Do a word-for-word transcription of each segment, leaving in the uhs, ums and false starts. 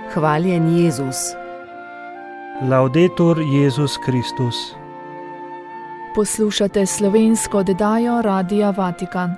Hvaljen Jezus. Laudetur Jezus Kristus. Poslušate slovensko oddajo Radia Vatikan.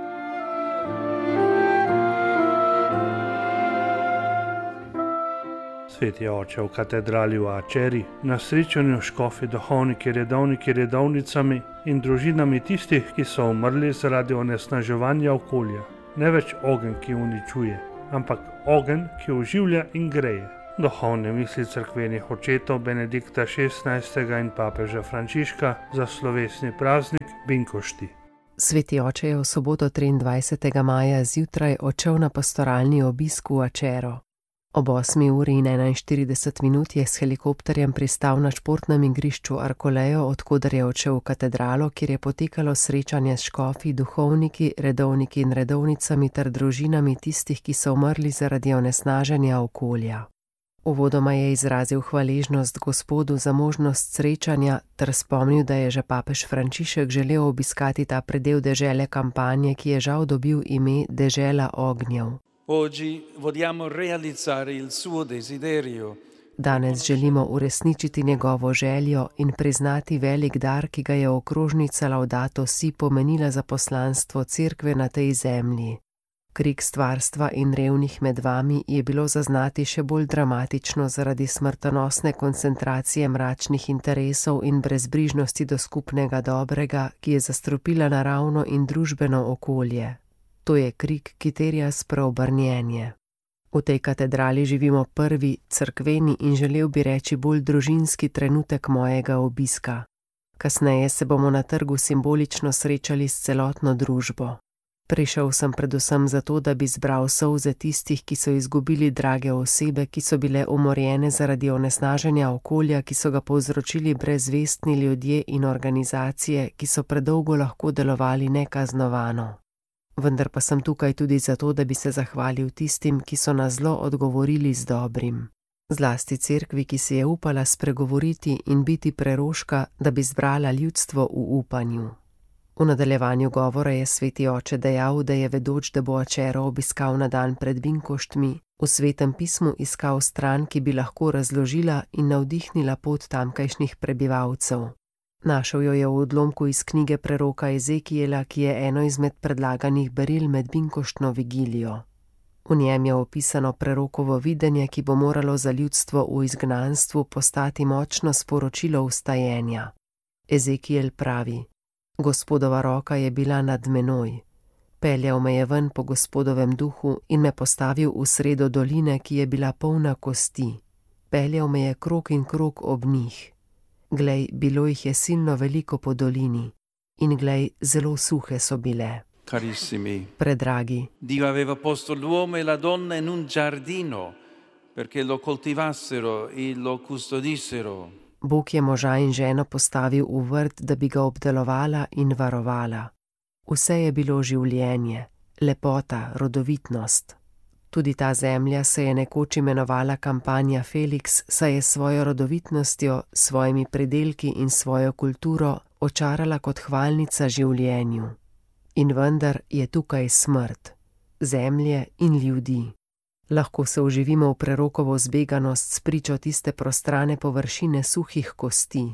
Sveti oče v katedrali v Aceri, na srečanju škofi, duhovniki, redovniki, redovnicami in družinami tistih, ki so umrli zaradi onesnaževanja okolja. Ne več ogenj, ki uničuje, ampak ogenj, ki oživlja in greje. Duhovne misli cerkvenih očetov Benedikta šestnajstega in papeža Frančiška za slovesni praznik Binkošti. Sveti oče je v soboto triindvajsetega maja zjutraj odšel na pastoralni obisk v Acero. Ob osmi uri in enainštirideset minut je s helikopterjem pristal na športnem igrišču Arcolejo, odkoder je odšel v katedralo, kjer je potekalo srečanje s škofi, duhovniki, redovniki in redovnicami ter družinami tistih, ki so umrli zaradi onesnaženja okolja. Uvodoma je izrazil hvaležnost Gospodu za možnost srečanja ter spomnil, da je že papež Frančišek želel obiskati ta predel dežele kampanje, ki je žal dobil ime Dežela ognjev. Oggi vogliamo realizzare il suo desiderio. Danes želimo uresničiti njegovo željo in priznati velik dar, ki ga je okrožnica Laudato Si pomenila za poslanstvo cerkve na tej zemlji. Krik stvarstva in revnih med vami je bilo zaznati še bolj dramatično zaradi smrtonosne koncentracije mračnih interesov in brezbrižnosti do skupnega dobrega, ki je zastrupila naravno in družbeno okolje. To je krik, ki terja spreobrnjenje. V tej katedrali živimo prvi, cerkveni in želel bi reči bolj družinski trenutek mojega obiska. Kasneje se bomo na trgu simbolično srečali s celotno družbo. Prišel sem predvsem zato, da bi zbral solze tistih, ki so izgubili drage osebe, ki so bile umorjene zaradi onesnaženja okolja, ki so ga povzročili brezvestni ljudje in organizacije, ki so predolgo lahko delovali nekaznovano. Vendar pa sem tukaj tudi zato, da bi se zahvalil tistim, ki so na zlo odgovorili z dobrim. Zlasti cerkvi, ki si je upala spregovoriti in biti preroška, da bi zbrala ljudstvo v upanju. V nadaljevanju govora je sveti oče dejal, da je vedoč, da bo Acero obiskal na dan pred Binkoštmi, v svetem pismu iskal stran, ki bi lahko razložila in navdihnila pot tamkajšnjih prebivalcev. Našel jo je v odlomku iz knjige preroka Ezekijela, ki je eno izmed predlaganih beril med Binkoštno vigilijo. V njem je opisano prerokovo videnje, ki bo moralo za ljudstvo v izgnanstvu postati močno sporočilo vstajenja. Ezekijel pravi: Gospodova roka je bila nad menoj. Peljal me je ven po Gospodovem duhu in me postavil v sredo doline, ki je bila polna kosti. Peljal me je krog in krog ob njih. Glej, bilo jih je silno veliko po dolini in glej, zelo suhe so bile. Carissimi, Predragi, Dio aveva posto l'uomo e la donna in un giardino perché lo coltivassero e lo custodissero. Bog je moža in ženo postavil v vrt, da bi ga obdelovala in varovala. Vse je bilo življenje, lepota, rodovitnost. Tudi ta zemlja se je nekoč imenovala Campania Felix, saj je svojo rodovitnostjo, svojimi pridelki in svojo kulturo očarala kot hvalnica življenju. In vendar je tukaj smrt, zemlje in ljudi. Lahko se uživimo v prerokovo zbeganost s pričo tiste prostrane površine suhih kosti.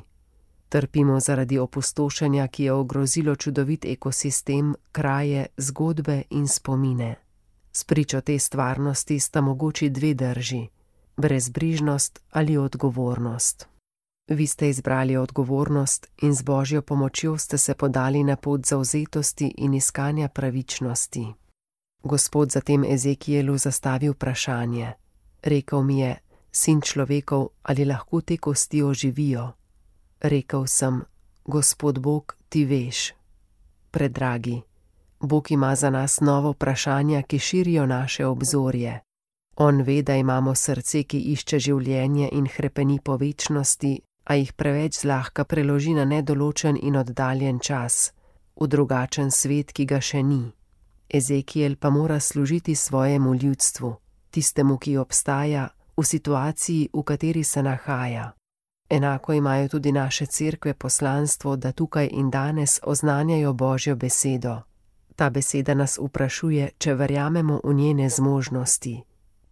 Trpimo zaradi opustošenja, ki je ogrozilo čudovit ekosistem, kraje, zgodbe in spomine. S pričo te stvarnosti sta mogoči dve drži: brezbrižnost ali odgovornost. Vi ste izbrali odgovornost in z Božjo pomočjo ste se podali na pot zavzetosti in iskanja pravičnosti. Gospod zatem Ezekijelu zastavi vprašanje. Rekel mi je: sin človekov, ali lahko te kosti oživijo? Rekel sem: Gospod Bog, ti veš. Predragi, Bog ima za nas novo vprašanja, ki širijo naše obzorje. On ve, da imamo srce, ki išče življenje in hrepeni po večnosti, a jih preveč zlahka preloži na nedoločen in oddaljen čas, v drugačen svet, ki ga še ni. Ezekijel pa mora služiti svojemu ljudstvu, tistemu, ki obstaja, v situaciji, v kateri se nahaja. Enako imajo tudi naše cerkve poslanstvo, da tukaj in danes oznanjajo Božjo besedo. Ta beseda nas vprašuje, če verjamemo v njene zmožnosti.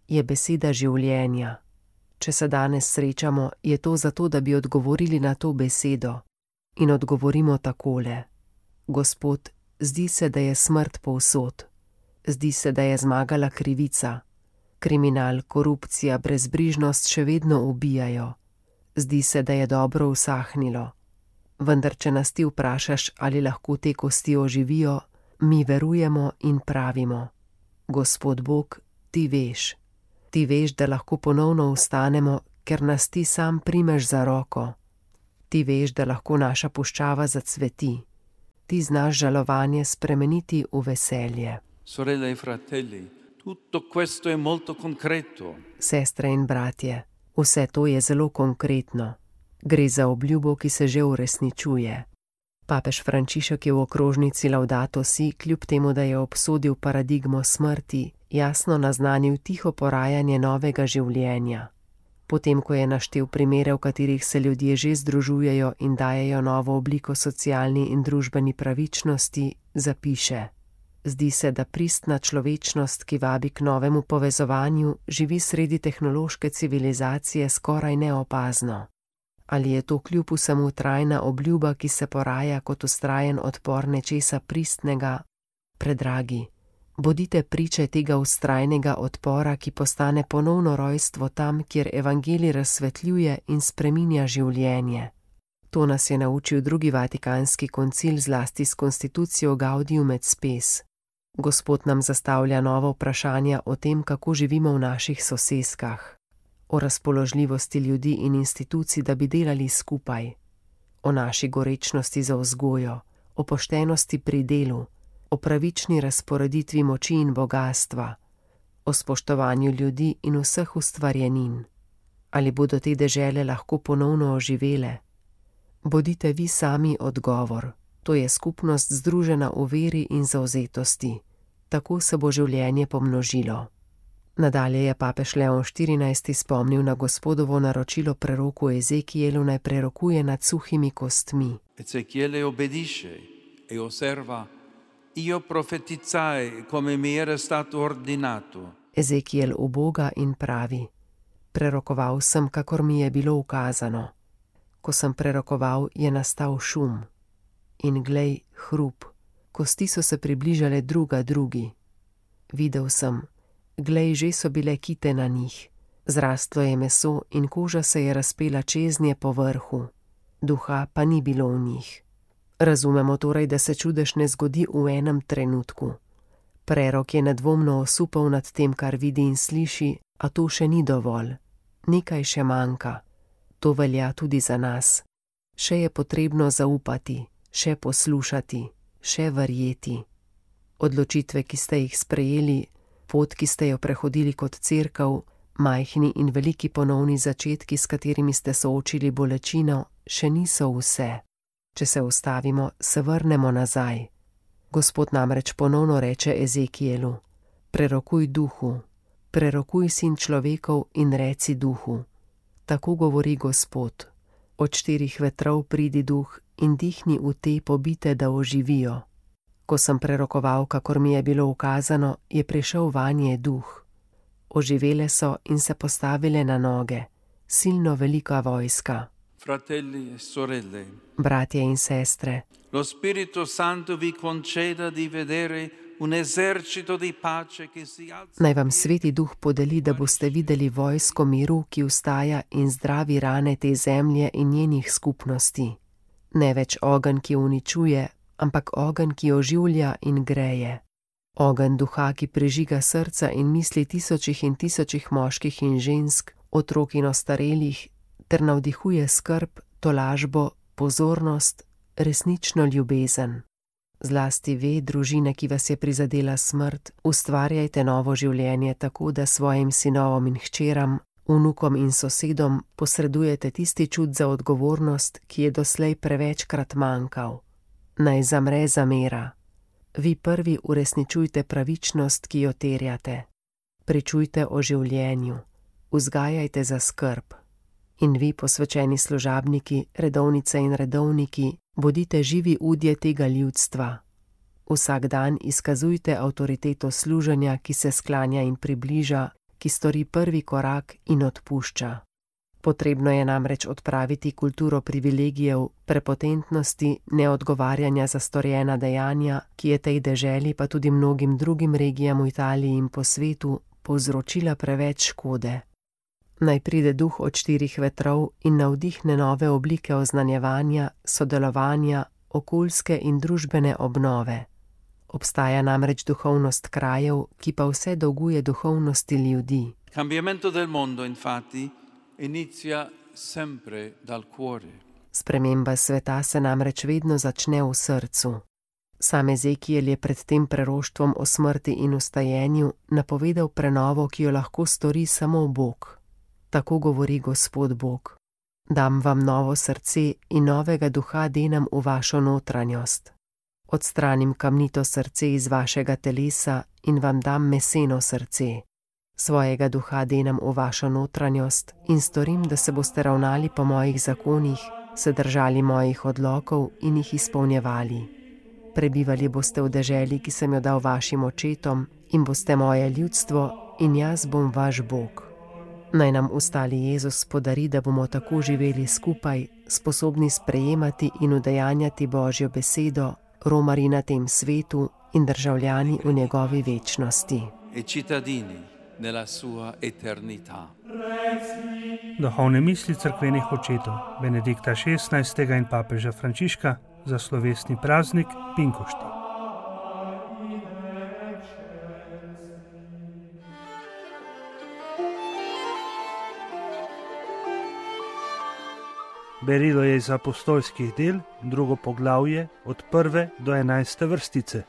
je beseda življenja. Če se danes srečamo, je to zato, da bi odgovorili na to besedo. In odgovorimo takole: Gospod, zdi se, da je smrt povsod. Zdi se, da je zmagala krivica. Kriminal, korupcija, brezbrižnost še vedno ubijajo. Zdi se, da je dobro usahnilo. Vendar, če nas ti vprašaš, ali lahko te kosti oživijo, mi verujemo in pravimo: Gospod Bog, ti veš. Ti veš, da lahko ponovno vstanemo, ker nas ti sam primeš za roko. Ti veš, da lahko naša puščava zacveti. Ti znaš žalovanje spremeniti v veselje. Sorelle e fratelli, tutto questo è molto concreto. Sestre in bratje, vse to je zelo konkretno. Gre za obljubo, ki se že uresničuje. Papež Frančišek je v okrožnici Laudato Si, kljub temu, da je obsodil paradigmo smrti, jasno naznanil tiho porajanje novega življenja. Potem, ko je naštel primere, v katerih se ljudje že združujejo in dajejo novo obliko socialni in družbeni pravičnosti, zapiše: Zdi se, da pristna človečnost, ki vabi k novemu povezovanju, živi sredi tehnološke civilizacije skoraj neopazno. Ali je to kljub vsemu trajna obljuba, ki se poraja kot vztrajen odpor nečesa pristnega? Predragi, bodite priče tega vztrajnega odpora, ki postane ponovno rojstvo tam, kjer evangelij razsvetljuje in spreminja življenje. To nas je naučil drugi vatikanski koncil zlasti s konstitucijo Gaudium et Spes. Gospod nam zastavlja nova vprašanja o tem, kako živimo v naših soseskah. O razpoložljivosti ljudi in institucij, da bi delali skupaj. O naši gorečnosti za vzgojo, o poštenosti pri delu, o pravični razporeditvi moči in bogastva, o spoštovanju ljudi in vseh ustvarjenin. Ali bodo te dežele lahko ponovno oživele? Bodite vi sami odgovor. To je skupnost združena v veri in zavzetosti. Tako se bo življenje pomnožilo. Nadalje je papež Leon štirinajsti spomnil na Gospodovo naročilo preroku Ezekijelu, naj prerokuje nad suhimi kostmi. Ezechiele obbedisce e osserva: Io profetizzai come mi era stato ordinato. Ezekijel uboga in pravi: Prerokoval sem, kakor mi je bilo ukazano. Ko sem prerokoval, je nastal šum. In glej, hrup. Kosti so se približale druga drugi. Videl sem, glej, že so bile kite na njih. Zrastlo je meso in koža se je razpela čeznje po vrhu. Duha pa ni bilo v njih. Razumemo torej, da se čudež ne zgodi v enem trenutku. Prerok je nedvomno osupal nad tem, kar vidi in sliši, a to še ni dovolj. Nekaj še manjka. To velja tudi za nas. Še je potrebno zaupati, še poslušati, še verjeti. Odločitve, ki ste jih sprejeli, pot, ki ste jo prehodili kot cerkev, majhni in veliki ponovni začetki, s katerimi ste soočili bolečino, še niso vse. Če se ustavimo, se vrnemo nazaj. Gospod namreč ponovno reče Ezekijelu: Prerokuj duhu, prerokuj sin človekov in reci duhu. Tako govori Gospod: Od štirih vetrov pridi duh in dihni v te pobite, da oživijo. Ko sem prerokoval, kakor mi je bilo ukazano, je prišel vanje duh. Oživele so in se postavile na noge, silno velika vojska. Fratelli e sorelle, bratje in sestre, lo Spirito Santo vi conceda di vedere un esercito di pace che si alza. Naj vam Sveti Duh podeli, da boste videli vojsko miru, ki vstaja in zdravi rane te zemlje in njenih skupnosti. Ne več ogenj, ki uničuje, ampak ogenj, ki oživlja in greje. Ogenj duha, ki prižiga srca in misli tisočih in tisočih moških in žensk, otrok in ostarelih, ter navdihuje skrb, tolažbo, pozornost, resnično ljubezen. Zlasti ve, družine, ki vas je prizadela smrt, ustvarjajte novo življenje tako, da svojim sinovom in hčeram, vnukom in sosedom posredujete tisti čut za odgovornost, ki je doslej prevečkrat manjkal. Naj zamre zamera. Vi prvi uresničujte pravičnost, ki jo terjate. Pričujte o življenju. Vzgajajte za skrb. In vi, posvečeni služabniki, redovnice in redovniki, bodite živi udje tega ljudstva. Vsak dan izkazujte avtoriteto služenja, ki se sklanja in približa, ki stori prvi korak in odpušča. Potrebno je namreč odpraviti kulturo privilegijev, prepotentnosti, neodgovarjanja za storjena dejanja, ki je tej deželi pa tudi mnogim drugim regijam v Italiji in po svetu povzročila preveč škode. Naj pride duh od štirih vetrov in navdihne nove oblike oznanjevanja, sodelovanja, okoljske in družbene obnove. Obstaja namreč duhovnost krajev, ki pa vse dolguje duhovnosti ljudi. Cambiamento del mondo, infatti, inizia sempre dal cuore. Sprememba sveta se namreč vedno začne v srcu. Sam Ezekiel je pred tem preroštvom o smrti in ustajenju napovedal prenovo, ki jo lahko stori samo Bog. Tako govori Gospod Bog. Dam vam novo srce in novega duha denam v vašo notranjost. Odstranim kamnito srce iz vašega telesa in vam dam meseno srce. Svojega duha denam v vašo notranjost in storim, da se boste ravnali po mojih zakonih, se držali mojih odlokov in jih izpolnjevali. Prebivali boste v deželi, ki sem jo dal vašim očetom, in boste moje ljudstvo in jaz bom vaš Bog. Naj nam ustali Jezus podari, da bomo tako živeli skupaj, sposobni sprejemati in udejanjati Božjo besedo, romarji na tem svetu in državljani v njegovi večnosti. E cittadini nella sua eternità. Duhovne misli cerkvenih očetov Benedikta šestnajstega in papeža Frančiška za slovesni praznik Binkošti. Berilo je iz apostolskih del, drugo poglavje, od prve do enajste vrstice.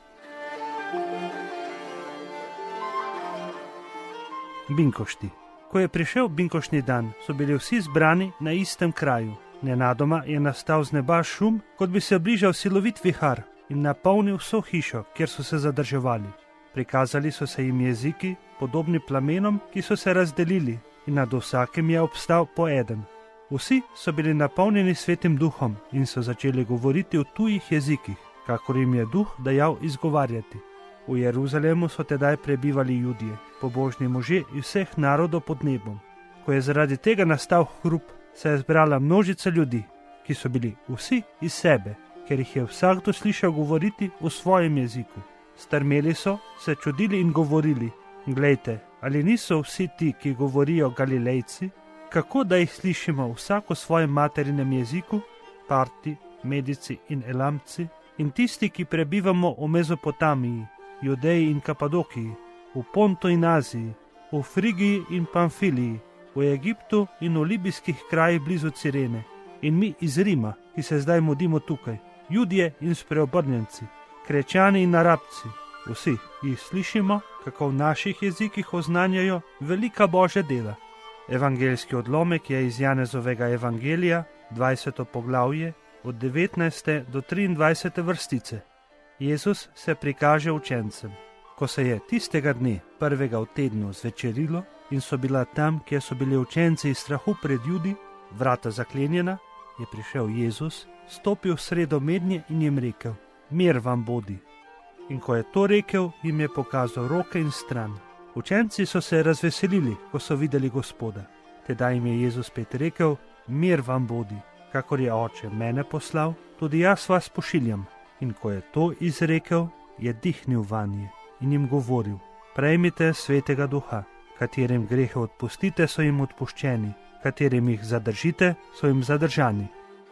Binkošti. Ko je prišel binkoštni dan, so bili vsi zbrani na istem kraju. Nenadoma je nastal z neba šum, kot bi se bližal silovit vihar in napolnil vso hišo, kjer so se zadrževali. Prikazali so se jim jeziki, podobni plamenom, ki so se razdelili, in nad vsakim je obstal po eden. Vsi so bili napolnjeni svetim duhom in so začeli govoriti v tujih jezikih, kakor jim je duh dajal izgovarjati. V Jeruzalemu so tedaj prebivali Judje, pobožni možje iz vseh narodov pod nebom. Ko je zaradi tega nastal hrup, se je zbrala množica ljudi, ki so bili vsi iz sebe, ker jih je vsakdo slišal govoriti v svojem jeziku. Strmeli so, se čudili in govorili: Glejte, ali niso vsi ti, ki govorijo Galilejci? Kako da jih slišimo vsak v svojem materinem jeziku, Parti, Medici in Elamci, in tisti, ki prebivamo v Mezopotamiji, Judeji in Kapadokiji, v Pontu in Aziji, v Frigiji in Pamfiliji, v Egiptu in v libijskih krajih blizu Cirene, in mi iz Rima, ki se zdaj mudimo tukaj, Judje in spreobrnjenci, Krečani in Arabci, vsi jih slišimo, kako v naših jezikih oznanjajo velika Božja dela. Evangeljski odlomek je iz Janezovega evangelija, dvajseto poglavje, od devetnajste do triindvajsete vrstice. Jezus se prikaže učencem. Ko se je tistega dne, prvega v tednu, zvečerilo in so bila tam, kjer so bili učenci iz strahu pred Judi, vrata zaklenjena, je prišel Jezus, stopil v sredo mednje in jim rekel: Mir vam bodi. In ko je to rekel, jim je pokazal roke in stran. Učenci so se razveselili, ko so videli Gospoda. Tedaj jim je Jezus spet rekel: Mir vam bodi. Kakor je Oče mene poslal, tudi jaz vas pošiljam. In ko je to izrekel, je dihnil vanje in jim govoril: Prejmite svetega duha, katerim grehe odpustite, so jim odpuščeni, katerim jih zadržite, so jim zadržani.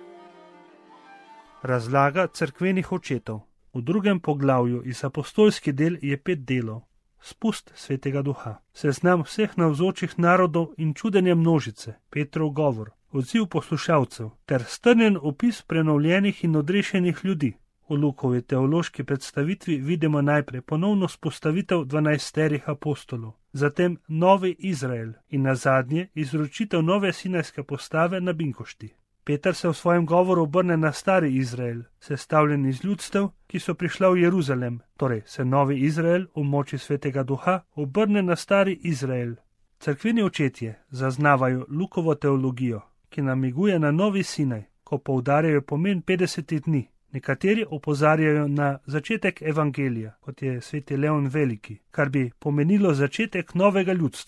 Razlaga cerkvenih očetov. V drugem poglavju iz apostolski del je pet delov. Spust svetega duha, seznam vseh navzočih narodov in čudenje množice, Petrov govor, odziv poslušalcev ter strnjen opis prenovljenih in odrešenih ljudi. V Lukovi teološki predstavitvi vidimo najprej ponovno spostavitev dvanajsterih apostolov, zatem novi Izrael in nazadnje izročitev nove sinajske postave na Binkošti. Peter se v svojem govoru obrne na stari Izrael, sestavljen iz ljudstev, ki so prišla v Jeruzalem, torej se novi Izrael v moči svetega duha obrne na stari Izrael. Cerkveni očetje zaznavajo Lukovo teologijo, ki namiguje na novi Sinaj, ko poudarjajo pomen petdesetih dni. Nekateri opozarjajo na začetek evangelija, kot je sveti Leon Veliki, kar bi pomenilo začetek novega ljudstva.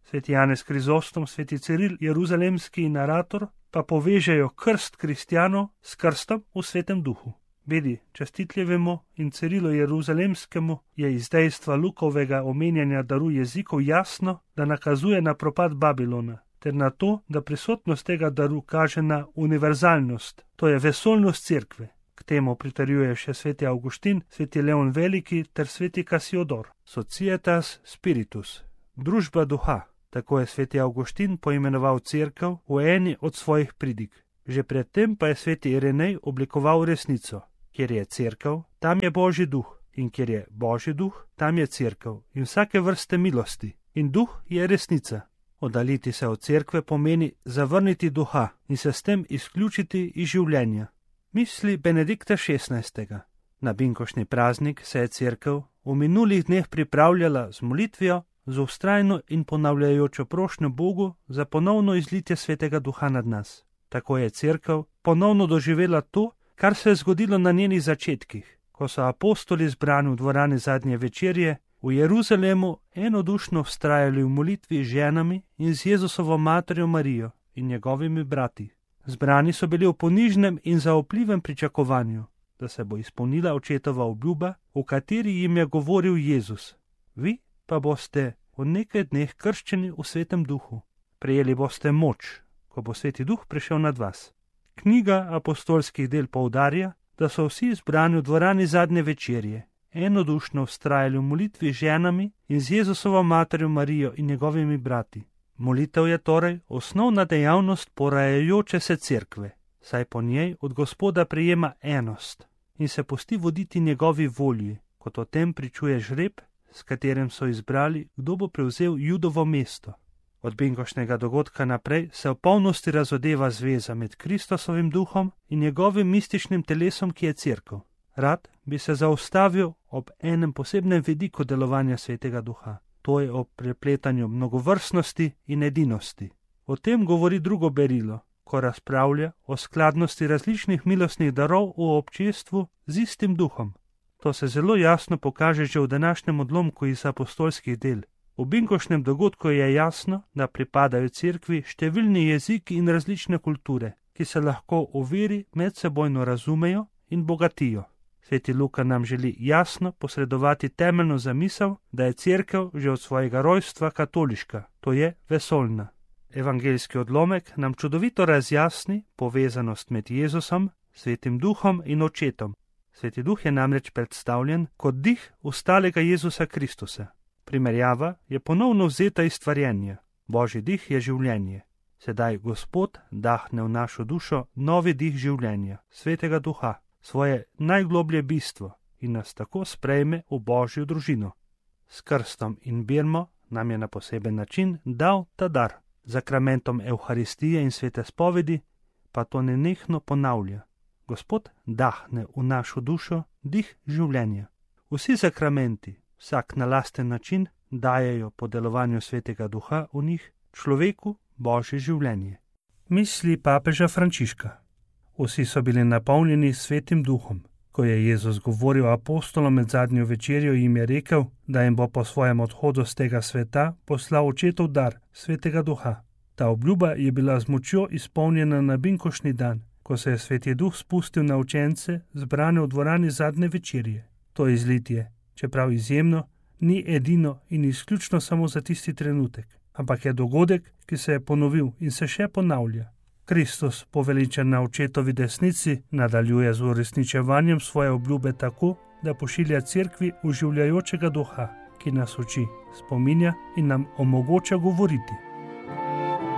Sveti Janez Krizostom, sveti Ciril, jeruzalemski narator, pa povežejo krst kristjanov s krstom v svetem duhu. Vedi, častitljivemu in Cirilu jeruzalemskemu je iz dejstva Lukovega omenjanja daru jezikov jasno, da nakazuje na propad Babilona, ter na to, da prisotnost tega daru kaže na univerzalnost, to je vesoljnost cerkve. K temu pritrjuje še sveti Avguštin, sveti Leon Veliki ter sveti Kasiodor. Societas spiritus, družba duha, tako je sveti Avguštin poimenoval cerkev v eni od svojih pridig. Že predtem pa je sveti Irenej oblikoval resnico. Kjer je cerkev, tam je Božji duh, in kjer je Božji duh, tam je cerkev in vsake vrste milosti. In duh je resnica. Oddaliti se od cerkve pomeni zavrniti duha in se s tem izključiti iz življenja. Misli Benedikta šestnajstega. Na binkoštni praznik se je cerkev v minulih dneh pripravljala z molitvijo, z vztrajno in ponavljajočo prošnjo Bogu za ponovno izlitje svetega duha nad nas. Tako je cerkev ponovno doživela to, kar se je zgodilo na njenih začetkih, ko so apostoli zbrani v dvorani zadnje večerje v Jeruzalemu enodušno vztrajali v molitvi z ženami in z Jezusovo materjo Marijo in njegovimi brati. Zbrani so bili v ponižnem in zaupljivem pričakovanju, da se bo izpolnila očetova obljuba, v kateri jim je govoril Jezus. Vi pa boste v nekaj dneh krščeni v svetem duhu. Prejeli boste moč, ko bo sveti duh prišel nad vas. Knjiga apostolskih del poudarja, da so vsi zbrani v dvorani zadnje večerje enodušno vztrajali v molitvi z ženami in z Jezusovo materjo Marijo in njegovimi brati. Molitev je torej osnovna dejavnost porajajoče se cerkve, saj po njej od Gospoda prejema enost in se pusti voditi njegovi volji, kot o tem pričuje žreb, s katerim so izbrali, kdo bo prevzel Judovo mesto. Od binkoštnega dogodka naprej se v polnosti razodeva zveza med Kristusovim duhom in njegovim mističnim telesom, ki je cerkev. Rad bi se zaustavil ob enem posebnem vidiku delovanja svetega duha. To je o prepletanju mnogovrstnosti in edinosti. O tem govori drugo berilo, ko razpravlja o skladnosti različnih milostnih darov v občestvu z istim duhom. To se zelo jasno pokaže že v današnjem odlomku iz apostolskih del. V binkoštnem dogodku je jasno, da pripadajo cerkvi številni jeziki in različne kulture, ki se lahko v veri medsebojno razumejo in bogatijo. Sveti Luka nam želi jasno posredovati temeljno zamisel, da je cerkev že od svojega rojstva katoliška, to je vesoljna. Evangeljski odlomek nam čudovito razjasni povezanost med Jezusom, svetim duhom in očetom. Sveti duh je namreč predstavljen kot dih ustalega Jezusa Kristusa. Primerjava je ponovno vzeta iz stvarjenja. Božji dih je življenje. Sedaj Gospod dahne v našo dušo novi dih življenja, svetega duha, svoje najgloblje bistvo in nas tako sprejme v Božjo družino. S krstom in birmo nam je na poseben način dal ta dar. Zakramentom Evharistije in svete spovedi pa to nenehno ponavlja. Gospod dahne v našo dušo dih življenja. Vsi zakramenti, vsak na lasten način, dajejo po delovanju svetega duha v njih človeku Božje življenje. Misli papeža Frančiška. Vsi so bili napolnjeni svetim duhom. Ko je Jezus govoril apostolom med zadnjo večerjo, jim je rekel, da jim bo po svojem odhodu z tega sveta poslal očetov dar, svetega duha. Ta obljuba je bila z močjo izpolnjena na binkoštni dan, ko se je sveti duh spustil na učence, zbrane v dvorani zadnje večerje. To izlitje, čeprav izjemno, ni edino in izključno samo za tisti trenutek, ampak je dogodek, ki se je ponovil in se še ponavlja. Kristus, poveličen na očetovi desnici, nadaljuje z uresničevanjem svoje obljube tako, da pošilja cerkvi oživljajočega duha, ki nas uči, spominja in nam omogoča govoriti.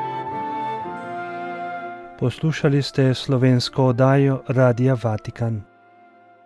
Poslušali ste slovensko oddajo Radia Vatikan.